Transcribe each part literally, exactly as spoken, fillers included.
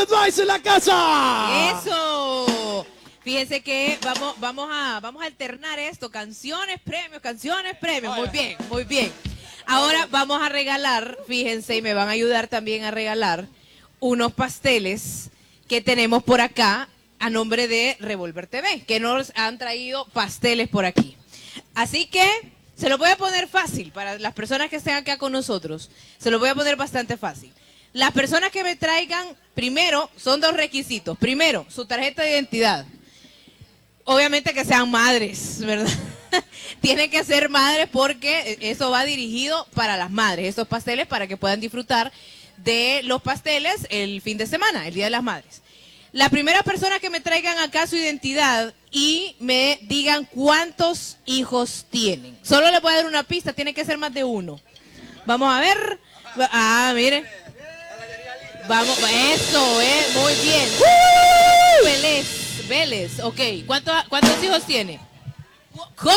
Velvet Vice en la casa. ¡Eso! Fíjense que vamos, vamos, a, vamos a alternar esto. Canciones, premios, canciones, premios. Muy bien, muy bien. Ahora vamos a regalar, fíjense, y me van a ayudar también a regalar unos pasteles que tenemos por acá a nombre de Revolver T V, que nos han traído pasteles por aquí. Así que se lo voy a poner fácil para las personas que estén acá con nosotros. Se lo voy a poner bastante fácil. Las personas que me traigan, primero, son dos requisitos. Primero, su tarjeta de identidad. Obviamente que sean madres, ¿verdad? Tienen que ser madres porque eso va dirigido para las madres, esos pasteles para que puedan disfrutar de los pasteles el fin de semana, el Día de las Madres. La primera persona que me traigan acá su identidad y me digan cuántos hijos tienen. Solo les voy a dar una pista, tiene que ser más de uno. Vamos a ver. Ah, miren. Vamos, eso, eh, muy bien. ¡Uh! Vélez, Vélez, ok. ¿Cuántos, cuántos hijos tiene? ¿Cómo?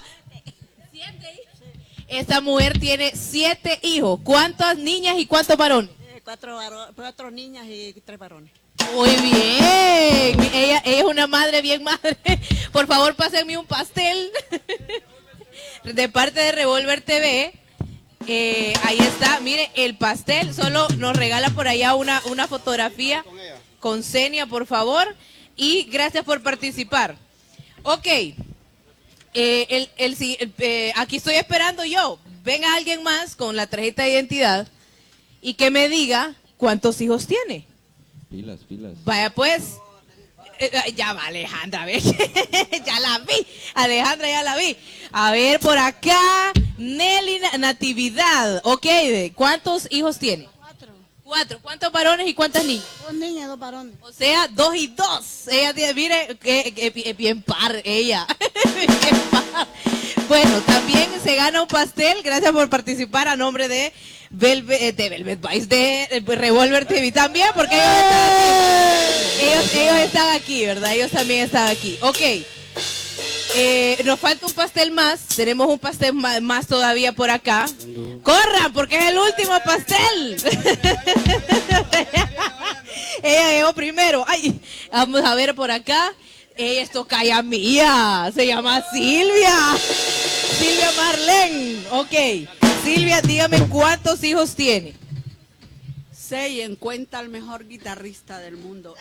Siete hijos. Esta mujer tiene siete hijos. ¿Cuántas niñas y cuántos varones? Eh, cuatro, varo, cuatro niñas y tres varones. Muy bien. Ella, ella es una madre bien madre. Por favor, pásenme un pastel de parte de Revolver T V. Eh, ahí está, mire, el pastel. Solo nos regala por allá una, una fotografía con Senia, por favor. Y gracias por participar. Ok. Eh, el, el, el, eh, aquí estoy esperando yo. Venga alguien más con la tarjeta de identidad y que me diga cuántos hijos tiene. Pilas, pilas. Vaya pues. Eh, ya va Alejandra, a ver. Ya la vi. Alejandra, ya la vi. A ver, por acá. Nelly Natividad. Ok, ¿cuántos hijos tiene? Cuatro. Cuatro. ¿Cuántos varones y cuántas niñas? Dos niñas, dos varones. O sea, dos y dos. Ella tiene, mire, que, que, que bien par ella. Bien par. Bueno, también se gana un pastel. Gracias por participar a nombre de Velvet, de Velvet Vice, de Revolver T V también, porque ellos están aquí. Ellos, ellos están aquí, ¿verdad? Ellos también están aquí. Ok. Eh, nos falta un pastel más. Tenemos un pastel más, más todavía por acá. ¡Corran! Porque es el último pastel. Ella llegó primero. Ay, vamos a ver por acá. Ella es tocaya mía. Se llama Silvia. Silvia Marlene. Ok. Silvia, dígame cuántos hijos tiene. Seis, en cuenta al mejor guitarrista del mundo.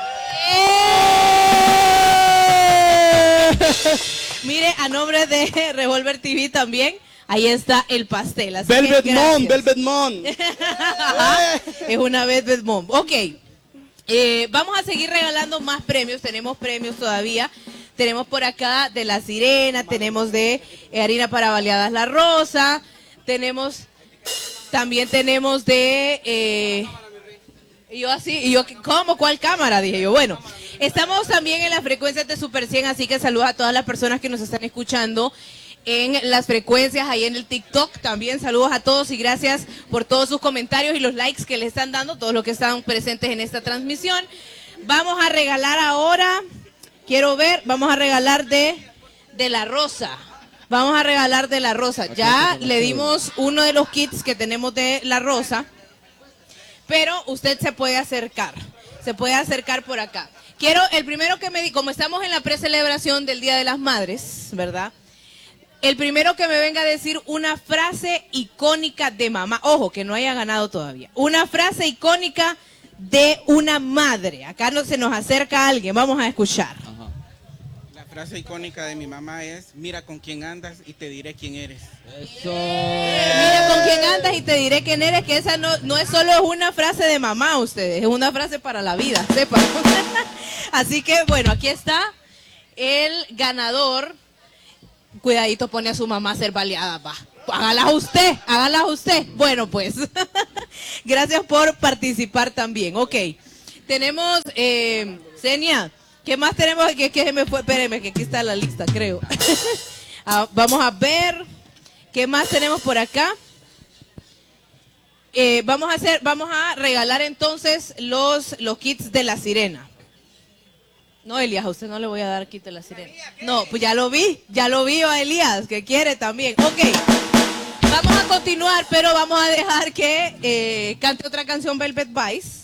Mire, a nombre de Revolver T V también, ahí está el pastel. Así Velvet que Mom, Velvet Mom. Es una Velvet Mom. Ok, eh, vamos a seguir regalando más premios. Tenemos premios todavía. Tenemos por acá de La Sirena, tenemos de eh, harina para baleadas La Rosa, tenemos, también tenemos de... Eh, y yo así, y yo, ¿cómo? ¿Cuál cámara? Dije yo, bueno, estamos también en las frecuencias de Super cien, así que saludos a todas las personas que nos están escuchando en las frecuencias, ahí en el TikTok, también saludos a todos y gracias por todos sus comentarios y los likes que le están dando, todos los que están presentes en esta transmisión. Vamos a regalar ahora, quiero ver, vamos a regalar de, de La Rosa. Vamos a regalar de La Rosa. Ya le dimos uno de los kits que tenemos de La Rosa. Pero usted se puede acercar, se puede acercar por acá. Quiero, el primero que me di, como estamos en la precelebración del Día de las Madres, ¿verdad? El primero que me venga a decir una frase icónica de mamá, ojo, que no haya ganado todavía. Una frase icónica de una madre. Acá no se nos acerca alguien, vamos a escuchar. Ajá. La frase icónica de mi mamá es, mira con quién andas y te diré quién eres. Eso. Mira con quién andas y te diré quién eres, que esa no, no es solo una frase de mamá ustedes, es una frase para la vida, sepan. Así que bueno, aquí está el ganador. Cuidadito, pone a su mamá a ser baleada, va. Hágala usted, hágala usted. Bueno, pues, gracias por participar también. Ok, tenemos, eh, Senia, ¿qué más tenemos? Que, que se me fue, espéreme, que aquí está la lista, creo. Ah, vamos a ver. ¿Qué más tenemos por acá? Eh, vamos a hacer, vamos a regalar entonces los, los kits de La Sirena. No, Elías, a usted no le voy a dar kit de La Sirena. No, pues ya lo vi, ya lo vi a Elías, que quiere también. Ok, vamos a continuar, pero vamos a dejar que eh, cante otra canción Velvet Vice.